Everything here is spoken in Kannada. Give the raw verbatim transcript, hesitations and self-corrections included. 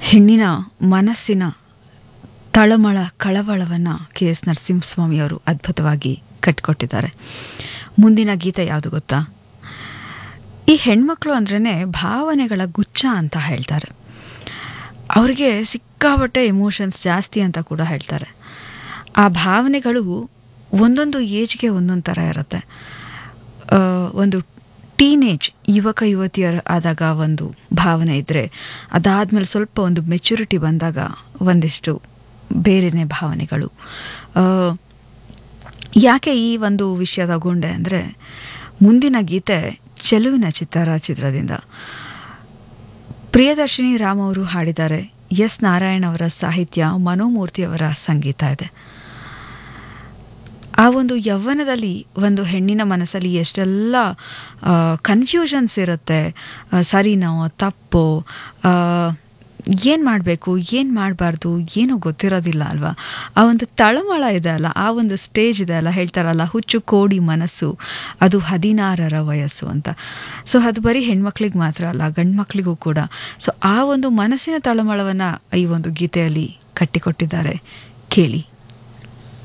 ಹೆಣ್ಣಿನ ಮನಸ್ಸಿನ ತಳಮಳ ಕಳವಳವನ್ನು ಕೆ ಎಸ್ ನರಸಿಂಹಸ್ವಾಮಿಯವರು ಅದ್ಭುತವಾಗಿ ಕಟ್ಟಿಕೊಟ್ಟಿದ್ದಾರೆ. ಮುಂದಿನ ಗೀತೆ ಯಾವುದು ಗೊತ್ತಾ? ಈ ಹೆಣ್ಮಕ್ಳು ಅಂದ್ರೇ ಭಾವನೆಗಳ ಗುಚ್ಛ ಅಂತ ಹೇಳ್ತಾರೆ. ಅವ್ರಿಗೆ ಸಿಕ್ಕಾಪಟ್ಟೆ ಎಮೋಷನ್ಸ್ ಜಾಸ್ತಿ ಅಂತ ಕೂಡ ಹೇಳ್ತಾರೆ. ಆ ಭಾವನೆಗಳು ಒಂದೊಂದು ಏಜ್ಗೆ ಒಂದೊಂದು ಥರ ಇರುತ್ತೆ. ಒಂದು ಟೀನೇಜ್ ಯುವಕ ಯುವತಿಯರು ಆದಾಗ ಒಂದು ಭಾವನೆ ಇದ್ದರೆ, ಅದಾದಮೇಲೆ ಸ್ವಲ್ಪ ಒಂದು ಮೆಚುರಿಟಿ ಬಂದಾಗ ಒಂದಿಷ್ಟು ಬೇರೆಯೇ ಭಾವನೆಗಳು. ಯಾಕೆ ಈ ಒಂದು ವಿಷಯ ತಗೊಂಡೆ ಅಂದರೆ, ಮುಂದಿನ ಗೀತೆ ಚೆಲುವಿನ ಚಿತ್ತಾರ ಚಿತ್ರದಿಂದ ಪ್ರಿಯದರ್ಶಿನಿ ರಾಮ್ ಅವರು ಹಾಡಿದ್ದಾರೆ. ಎಸ್ ನಾರಾಯಣ್ ಅವರ ಸಾಹಿತ್ಯ, ಮನೋಮೂರ್ತಿಯವರ ಸಂಗೀತ ಇದೆ. ಆ ಒಂದು ಯೌವನದಲ್ಲಿ ಒಂದು ಹೆಣ್ಣಿನ ಮನಸ್ಸಲ್ಲಿ ಎಷ್ಟೆಲ್ಲ ಕನ್ಫ್ಯೂಷನ್ಸ್ ಇರುತ್ತೆ. ಸರಿನೋ ತಪ್ಪೋ, ಏನು ಮಾಡಬೇಕು ಏನು ಮಾಡಬಾರ್ದು ಏನೂ ಗೊತ್ತಿರೋದಿಲ್ಲ ಅಲ್ವಾ. ಆ ಒಂದು ತಳಮಳ ಇದೆ ಅಲ್ಲ, ಆ ಒಂದು ಸ್ಟೇಜ್ ಇದೆ ಅಲ್ಲ, ಹೇಳ್ತಾರಲ್ಲ ಹುಚ್ಚು ಕೋಡಿ ಮನಸ್ಸು ಅದು ಹದಿನಾರರ ವಯಸ್ಸು ಅಂತ. ಸೊ ಅದು ಬರೀ ಹೆಣ್ಮಕ್ಳಿಗೆ ಮಾತ್ರ ಅಲ್ಲ, ಗಂಡು ಮಕ್ಕಳಿಗೂ ಕೂಡ. ಸೊ ಆ ಒಂದು ಮನಸ್ಸಿನ ತಳಮಳವನ್ನು ಈ ಒಂದು ಗೀತೆಯಲ್ಲಿ ಕಟ್ಟಿಕೊಟ್ಟಿದ್ದಾರೆ, ಕೇಳಿ.